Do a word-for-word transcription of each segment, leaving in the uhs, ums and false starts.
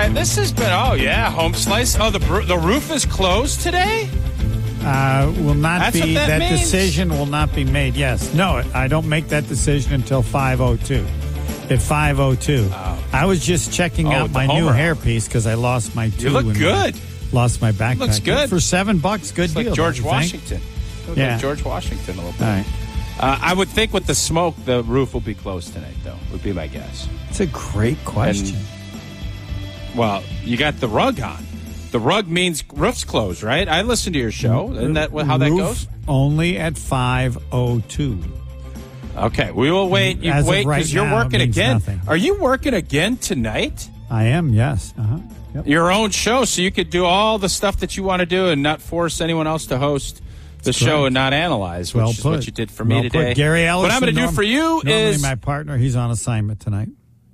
right, this has been, oh, yeah, home slice. Oh, the the roof is closed today? Uh, will not That's be, what that that means. decision will not be made. Yes. No, I don't make that decision until five oh two. At five oh two. Oh. I was just checking Oh, out with my the new Homer. hairpiece because I lost my two. You look and good. Lost my backpack. Looks good. For seven bucks, good It's deal. like George don't you think? Washington. Look Yeah. like George Washington a little bit. All right. Uh, I would think with the smoke, the roof will be closed tonight, though, would be my guess. It's a great question. And, well, you got the rug on. The rug means roof's closed, right? I listened to your show. Isn't that what- how that Roof goes? Only at five oh two. Okay, we will wait. You As of wait right because you're now, it working means again. nothing. Are you working again tonight? I am, yes. Uh-huh. Yep. Your own show, so you could do all the stuff that you want to do and not force anyone else to host the That's show correct. and not analyze, which Well is put. what you did for me Well today. Put. Gary Ellison. What I'm going to do norm- for you normally is my partner. He's on assignment tonight.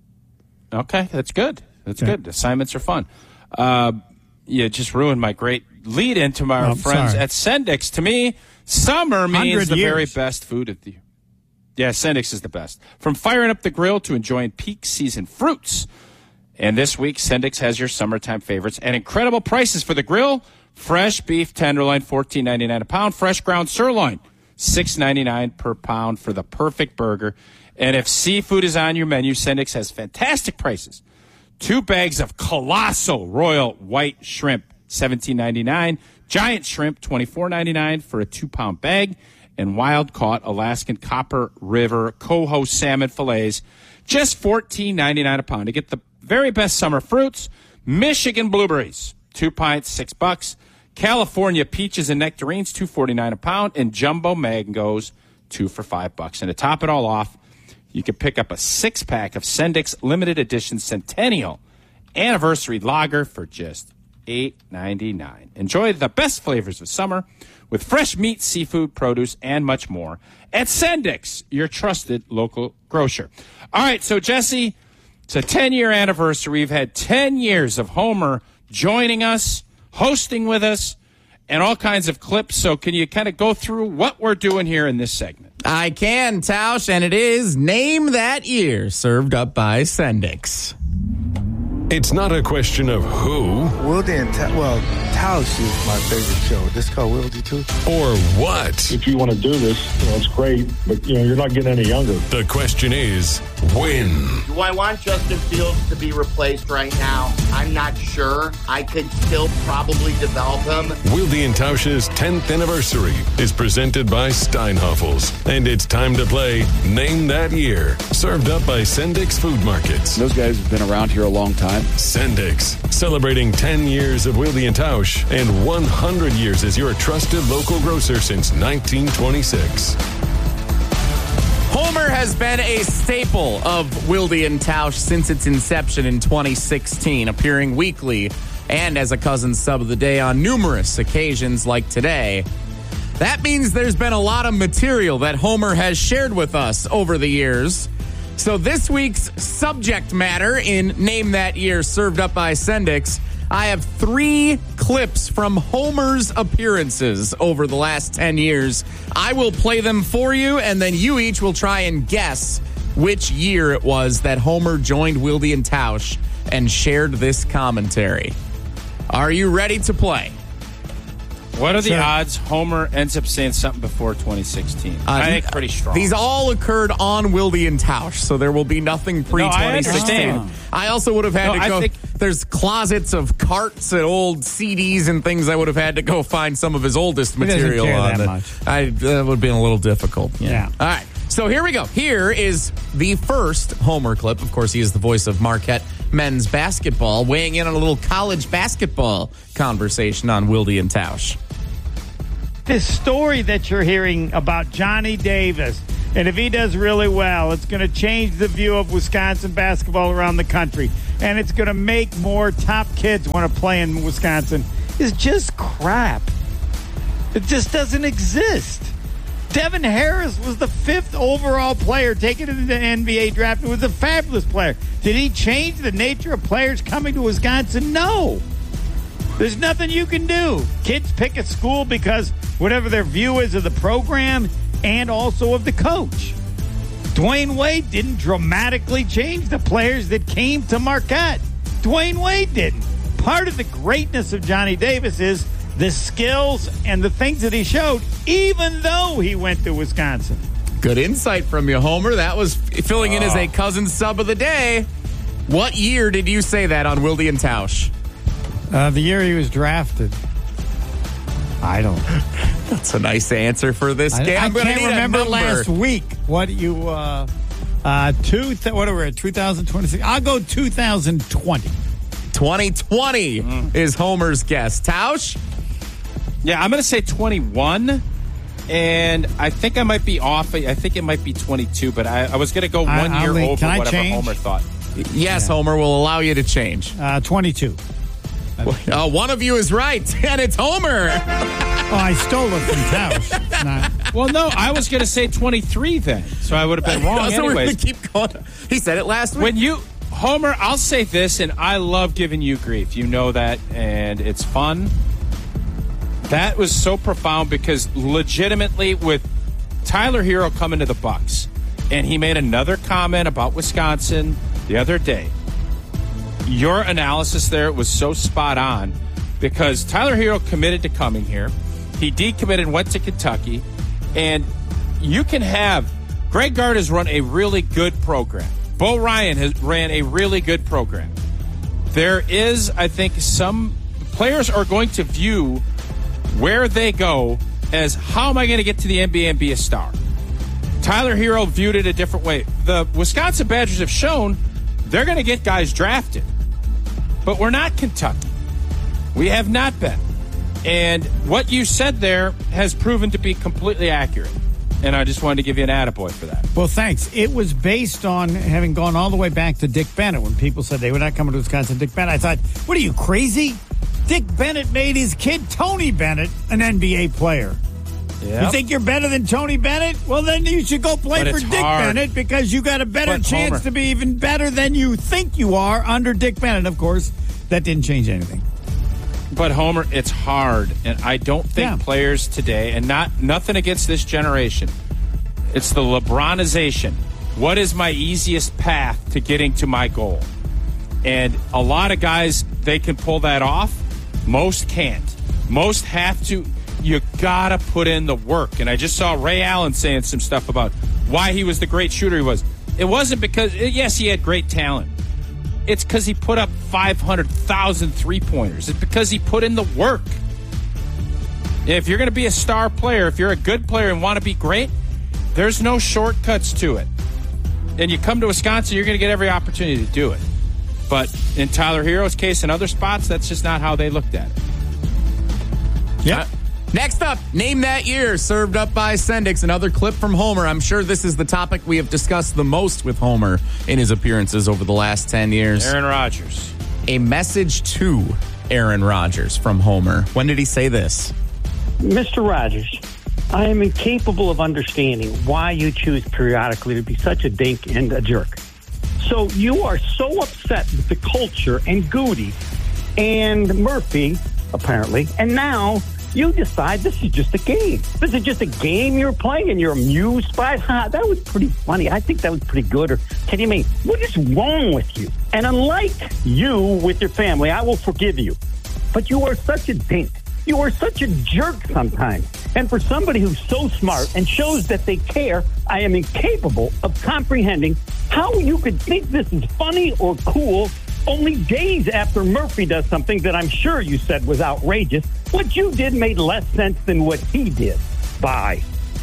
okay. That's good. That's Okay. good. Assignments are fun. Uh, you just ruined my great lead into my Oh, friends sorry. at Sendix. To me, summer means Hundred the very years. best food at the. Yeah, Sendix is the best. From firing up the grill to enjoying peak season fruits. And this week, Sendix has your summertime favorites and incredible prices for the grill. Fresh beef tenderloin, fourteen ninety-nine a pound. Fresh ground sirloin, six ninety-nine per pound for the perfect burger. And if seafood is on your menu, Sendix has fantastic prices. Two bags of colossal royal white shrimp, seventeen ninety-nine. Giant shrimp, twenty-four ninety-nine for a two-pound bag. And wild-caught Alaskan Copper River coho salmon fillets, just fourteen ninety-nine a pound. To get the very best summer fruits, Michigan blueberries, two pints, six bucks. California peaches and nectarines, two forty-nine a pound, and jumbo mangoes, two for five bucks. And to top it all off, you can pick up a six-pack of Sendix limited edition Centennial Anniversary Lager for just eight ninety-nine. Enjoy the best flavors of summer with fresh meat, seafood, produce, and much more at Sendix, your trusted local grocer. All right, so Jesse, it's a ten-year anniversary. We've had ten years of Homer joining us, hosting with us, and all kinds of clips. So can you kind of go through what we're doing here in this segment? I can, Tausch, and it is Name That Year, served up by Sendix. It's not a question of who Wildy and Ta- well, Tausch is my favorite show. This called Wildy too. or what. If you want to do this, you know, it's great, but you know, you're not getting any younger. The question is when. Do I want Justin Fields to be replaced right now? I'm not sure. I could still probably develop him. Wildy and Tausch's tenth anniversary is presented by Steinhoffels. And it's time to play Name That Year, served up by Sendix Food Markets. Those guys have been around here a long time. Sendix, celebrating ten years of Wildy and Tausch and one hundred years as your trusted local grocer since nineteen twenty-six. Homer has been a staple of Wildy and Tausch since its inception in twenty sixteen, appearing weekly and as a cousin sub of the day on numerous occasions like today. That means there's been a lot of material that Homer has shared with us over the years. So this week's subject matter in Name That Year, served up by Sendix, I have three clips from Homer's appearances over the last ten years. I will play them for you, and then you each will try and guess which year it was that Homer joined Wildy and Tausch and shared this commentary. Are you ready to play? What are the Sure. odds Homer ends up saying something before twenty sixteen? Uh, I think pretty strong. These all occurred on Wildy and Tausch, so there will be nothing pre No, I twenty sixteen. understand. I also would have had No, to I go. think- There's closets of carts and old C Ds and things I would have had to go find some of his oldest He doesn't material care on. that much. I, that would have been a little difficult. Yeah. Yeah. All right. So here we go. Here is the first Homer clip. Of course, he is the voice of Marquette men's basketball, weighing in on a little college basketball conversation on Wildy and Tausch. This story that you're hearing about Johnny Davis, and if he does really well, it's going to change the view of Wisconsin basketball around the country, and it's going to make more top kids want to play in Wisconsin, is just crap. It just doesn't exist. Devin Harris was the fifth overall player taken into the N B A draft. It was a fabulous player. Did he change the nature of players coming to Wisconsin? No. There's nothing you can do. Kids pick a school because whatever their view is of the program and also of the coach. Dwayne Wade didn't dramatically change the players that came to Marquette. Dwayne Wade didn't. Part of the greatness of Johnny Davis is the skills and the things that he showed, even though he went to Wisconsin. Good insight from you, Homer. That was filling in as a cousin sub of the day. What year did you say that on Wilde and Tausch? Uh, the year he was drafted. I don't. That's a nice answer for this I, game. I I'm going to can't need remember a number. last week. What you? Uh, uh, two. Th- what are we at? two thousand twenty-six. I'll go two thousand twenty. twenty twenty mm. is Homer's guess. Tausch? Yeah, I'm going to say twenty-one. And I think I might be off. I think it might be twenty-two, but I, I was going to go one I, year leave, over whatever change? Homer thought. Yes, yeah. Homer will allow you to change. Uh, twenty-two. Uh, one of you is right, and it's Homer. Oh, I stole it from Tausch. Not... Well, no, I was going to say twenty-three then, so I would have been wrong so anyways. Keep going. He said it last week. When you, Homer, I'll say this, and I love giving you grief. You know that, and it's fun. That was so profound because legitimately with Tyler Hero coming to the Bucks, and he made another comment about Wisconsin the other day. Your analysis there was so spot on because Tyler Hero committed to coming here. He decommitted and went to Kentucky. And you can have Greg Gard has run a really good program. Bo Ryan has ran a really good program. There is, I think, some players are going to view where they go as how am I going to get to the N B A and be a star? Tyler Hero viewed it a different way. The Wisconsin Badgers have shown they're going to get guys drafted. But we're not Kentucky. We have not been. And what you said there has proven to be completely accurate. And I just wanted to give you an attaboy for that. Well, thanks. It was based on having gone all the way back to Dick Bennett when people said they were not coming to Wisconsin. Dick Bennett. I thought, what are you, crazy? Dick Bennett made his kid, Tony Bennett, an N B A player. Yep. You think you're better than Tony Bennett? Well, then you should go play but for Dick hard. Bennett because you got a better but chance Homer. to be even better than you think you are under Dick Bennett. Of course, that didn't change anything. But Homer, it's hard, and I don't think yeah. players today, and not nothing against this generation, it's the LeBronization. What is my easiest path to getting to my goal? And a lot of guys, they can pull that off. Most can't. Most have to. You got to put in the work. And I just saw Ray Allen saying some stuff about why he was the great shooter he was. It wasn't because, yes, he had great talent. It's because he put up five hundred thousand three-pointers. It's because he put in the work. If you're going to be a star player, if you're a good player and want to be great, there's no shortcuts to it. And you come to Wisconsin, you're going to get every opportunity to do it. But in Tyler Hero's case and other spots, that's just not how they looked at it. Yeah. Uh, next up, Name That Year, served up by Sendix. Another clip from Homer. I'm sure this is the topic we have discussed the most with Homer in his appearances over the last ten years. Aaron Rodgers. A message to Aaron Rodgers from Homer. When did he say this? Mister Rodgers, I am incapable of understanding why you choose periodically to be such a dink and a jerk. So you are so upset with the culture and Goody and Murphy, apparently, and now you decide this is just a game. This is just a game you're playing and you're amused by it. Ha, that was pretty funny. I think that was pretty good. Or can you mean, what is wrong with you? And unlike you with your family, I will forgive you. But you are such a dink. You are such a jerk sometimes. And for somebody who's so smart and shows that they care, I am incapable of comprehending how you could think this is funny or cool only days after Murphy does something that I'm sure you said was outrageous. What you did made less sense than what he did. Bye.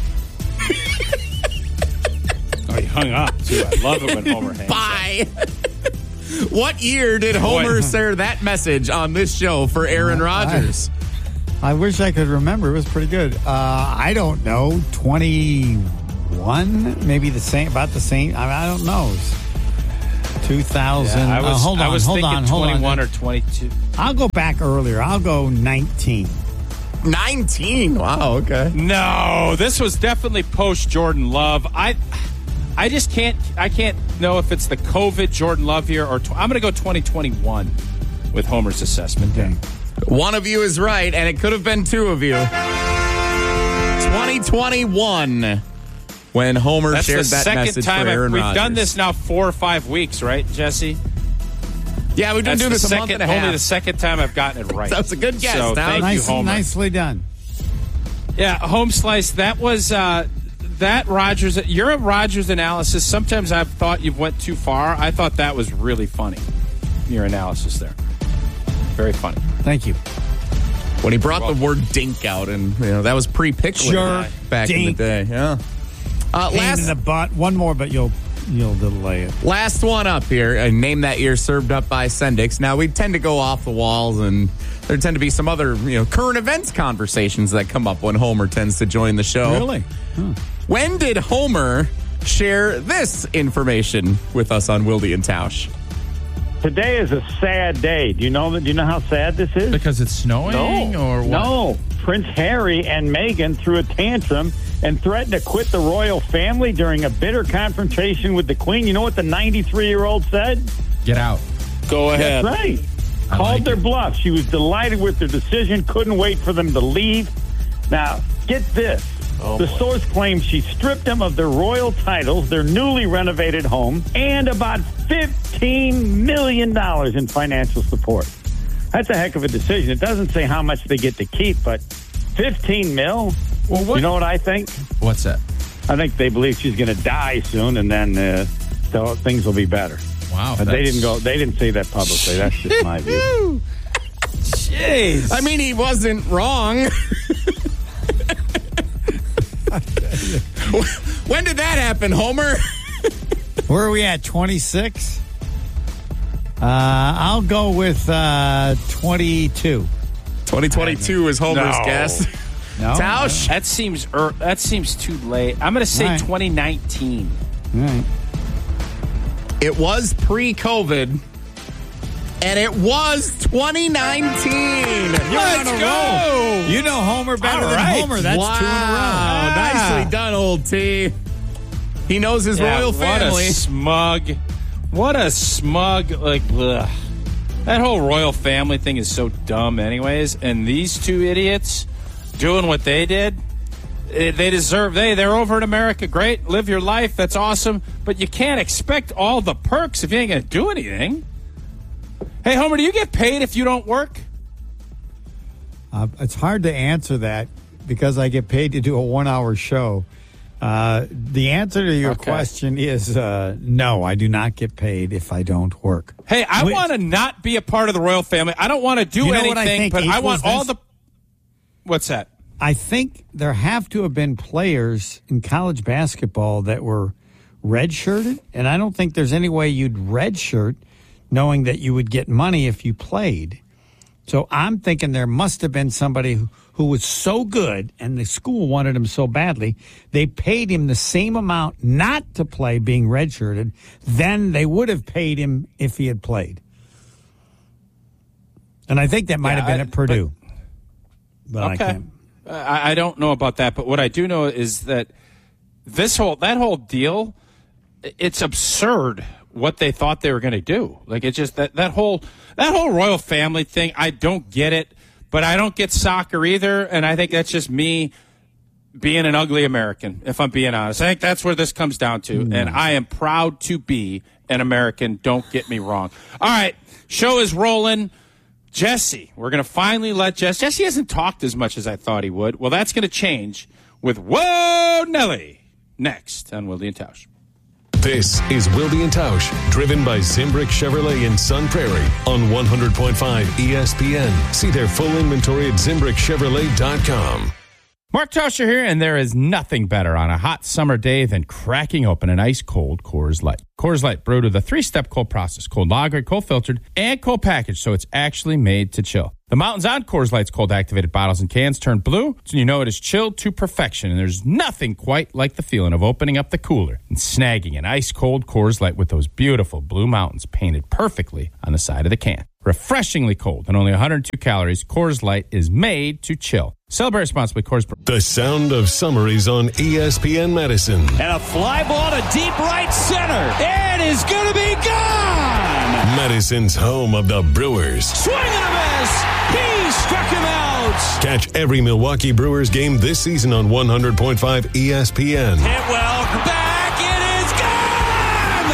Oh, he hung up, too. I love it when Homer hangs Bye. What year did Homer share that message on this show for Aaron Rodgers? I, I wish I could remember. It was pretty good. Uh, I don't know. twenty-one? Maybe the same, about the same. I, mean, I don't know. two thousand. Yeah, I was, uh, hold on, I was hold thinking on, hold twenty-one on. or twenty-two. I'll go back earlier. I'll go nineteen. nineteen? Wow, okay. No, this was definitely post Jordan Love. I I just can't I can't know if it's the COVID Jordan Love year or tw- I'm going to go twenty twenty-one with Homer's assessment. Okay. One of you is right, and it could have been two of you. twenty twenty-one, when Homer That's shared the that second message time for Aaron I've, we've Rodgers. done this now four or five weeks, right, Jesse? Yeah, we've been That's doing the this a second, month and a half. Only the second time I've gotten it right. That's a good guess. So Now. thank Nice, you, Homer. nicely done. Yeah, home slice. That was uh, that Rodgers. Your Rodgers analysis. Sometimes I've thought you've went too far. I thought that was really funny. Your analysis there, very funny. Thank you. When he brought the word dink out, and you know that was pre-Pickler Sure, back dink. in the day. Yeah. Uh, Pain last in the butt. One more, but you'll you'll delay it. Last one up here, uh, name that year served up by Sendix. Now, we tend to go off the walls, and there tend to be some other you know current events conversations that come up when Homer tends to join the show. Really? Huh. When did Homer share this information with us on Wilde and Tausch? Today is a sad day. Do you know that? Do you know how sad this is? Because it's snowing, No. or what? No. Prince Harry and Meghan threw a tantrum and threatened to quit the royal family during a bitter confrontation with the Queen. You know what the ninety-three-year-old said? Get out. Go ahead. That's right. I Called like their it. bluff. She was delighted with their decision, couldn't wait for them to leave. Now, get this. Oh, the boy. source claims she stripped them of their royal titles, their newly renovated home, and about fifteen million dollars in financial support. That's a heck of a decision. It doesn't say how much they get to keep, but fifteen mil? Well, what- You know what I think? What's that? I think they believe she's going to die soon, and then uh, so things will be better. Wow. But they that's- didn't go. They didn't say that publicly. That's just my view. Jeez. I mean, he wasn't wrong. When did that happen, Homer? Where are we at? twenty-six? Uh, I'll go with uh, twenty-two. twenty twenty-two is Homer's No. guess. No? Tausch? That seems er, that seems too late. I'm going to say All right. twenty nineteen. All right. It was pre-COVID, and it was twenty nineteen. Let's go. You know Homer better All than right. Homer. That's wow. two in a row. Nicely done, old T. He knows his Yeah, royal what family. a smug. What a smug, like, ugh. That whole royal family thing is so dumb anyways, and these two idiots doing what they did, eh, they deserve, they, they're over in America. Great, live your life, that's awesome, but you can't expect all the perks if you ain't going to do anything. Hey, Homer, do you get paid if you don't work? Uh, it's hard to answer that because I get paid to do a one-hour show. Uh, the answer to your Okay. question is uh, no, I do not get paid if I don't work. Hey, I Wait. want to not be a part of the royal family. I don't want to do You know anything, what I think but I equals want all this? the... What's that? I think there have to have been players in college basketball that were redshirted, and I don't think there's any way you'd redshirt knowing that you would get money if you played. So I'm thinking there must have been somebody who, who was so good and the school wanted him so badly, they paid him the same amount not to play being redshirted than they would have paid him if he had played. And I think that might Yeah, have been I- at Purdue. But, I Okay. can't. I, I don't know about that, but what I do know is that this whole that whole deal, it's absurd what they thought they were going to do. Like it's just that that whole that whole royal family thing. I don't get it, but I don't get soccer either, and I think that's just me being an ugly American. If I'm being honest, I think that's where this comes down to, Mm. and I am proud to be an American. Don't get me wrong. All right, show is rolling. Jesse, we're going to finally let Jesse. Jesse hasn't talked as much as I thought he would. Well, that's going to change with Whoa Nelly next on Wilde and Tausch. This is Wilde and Tausch, driven by Zimbrick Chevrolet in Sun Prairie on one hundred point five E S P N. See their full inventory at zimbrick chevrolet dot com. Mark Tauscher here, and there is nothing better on a hot summer day than cracking open an ice-cold Coors Light. Coors Light brewed with a three-step cold process, cold lagered, cold filtered, and cold packaged, so it's actually made to chill. The mountains on Coors Light's cold-activated bottles and cans turn blue, so you know it is chilled to perfection, and there's nothing quite like the feeling of opening up the cooler and snagging an ice-cold Coors Light with those beautiful blue mountains painted perfectly on the side of the can. Refreshingly cold and only one hundred two calories, Coors Light is made to chill. Celebrate responsibly, Coors. The sound of summer is on E S P N Madison. And a fly ball to deep right center. It is going to be gone. Madison's home of the Brewers. Swing and a miss. He struck him out. Catch every Milwaukee Brewers game this season on one hundred point five E S P N. Hit well. Back. It is gone.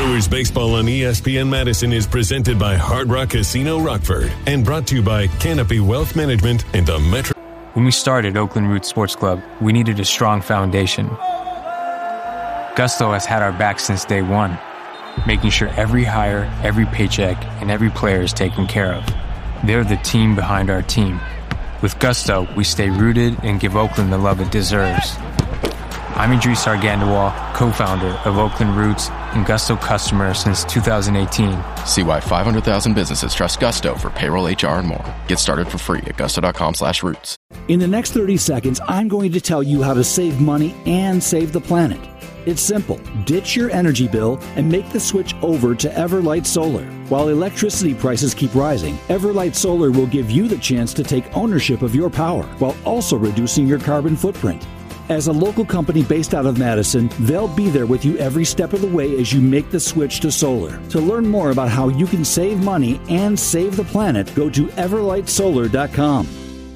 Brewers baseball on E S P N Madison is presented by Hard Rock Casino Rockford and brought to you by Canopy Wealth Management and the Metro. When we started Oakland Roots Sports Club, we needed a strong foundation. Gusto has had our back since day one, making sure every hire, every paycheck, and every player is taken care of. They're the team behind our team. With Gusto, we stay rooted and give Oakland the love it deserves. I'm Idris Argandawal, co-founder of Oakland Roots and Gusto customer since two thousand eighteen. See why five hundred thousand businesses trust Gusto for payroll, H R, and more. Get started for free at gusto.com slash roots. In the next thirty seconds, I'm going to tell you how to save money and save the planet. It's simple. Ditch your energy bill and make the switch over to Everlight Solar. While electricity prices keep rising, Everlight Solar will give you the chance to take ownership of your power while also reducing your carbon footprint. As a local company based out of Madison, they'll be there with you every step of the way as you make the switch to solar. To learn more about how you can save money and save the planet, go to everlight solar dot com.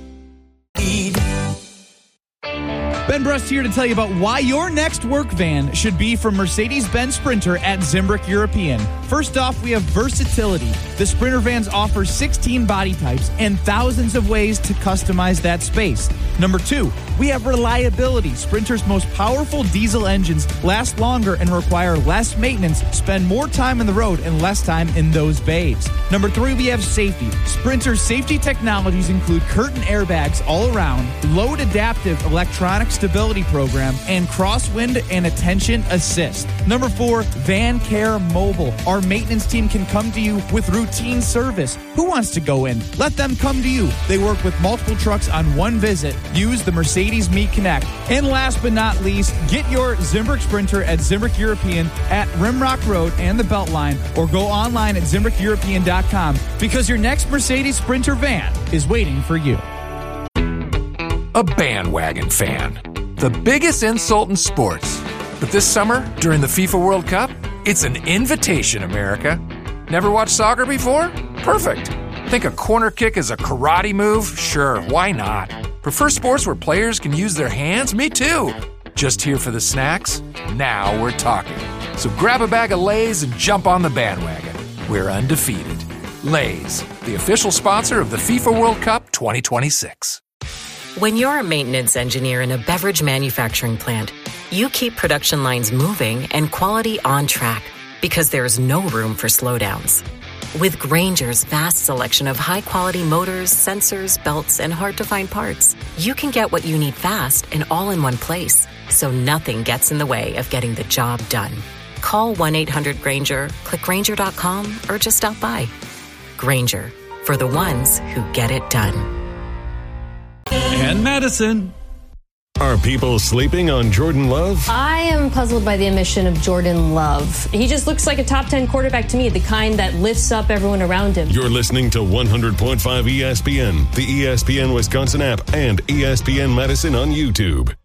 Ben Brust here to tell you about why your next work van should be from Mercedes-Benz Sprinter at Zimbrick European. First off, we have versatility. The Sprinter vans offer sixteen body types and thousands of ways to customize that space. Number two, we have reliability. Sprinter's most powerful diesel engines last longer and require less maintenance, spend more time on the road and less time in those bays. Number three, we have safety. Sprinter's safety technologies include curtain airbags all around, load adaptive electronic stability program, and crosswind and attention assist. Number four, Van Care Mobile. Our maintenance team can come to you with routine service. Who wants to go in? Let them come to you. They work with multiple trucks on one visit. Use the Mercedes Me Connect. And last but not least, get your Zimbrick Sprinter at Zimbrick European at Rimrock Road and the Beltline, or go online at zimbrick european dot com because your next Mercedes Sprinter van is waiting for you. A bandwagon fan. The biggest insult in sports. But this summer, during the FIFA World Cup, it's an invitation, America. Never watched soccer before? Perfect. Think a corner kick is a karate move? Sure, why not? Prefer sports where players can use their hands? Me too. Just here for the snacks? Now we're talking. So grab a bag of Lay's and jump on the bandwagon. We're undefeated. Lay's, the official sponsor of the FIFA World Cup twenty twenty-six. When you're a maintenance engineer in a beverage manufacturing plant, you keep production lines moving and quality on track because there's no room for slowdowns. With Grainger's vast selection of high-quality motors, sensors, belts, and hard-to-find parts, you can get what you need fast and all in one place, so nothing gets in the way of getting the job done. Call one eight hundred Grainger, click Grainger dot com, or just stop by. Grainger, for the ones who get it done. And Madison. Are people sleeping on Jordan Love? I am puzzled by the omission of Jordan Love. He just looks like a top ten quarterback to me, the kind that lifts up everyone around him. You're listening to one hundred point five E S P N, the E S P N Wisconsin app, and E S P N Madison on YouTube.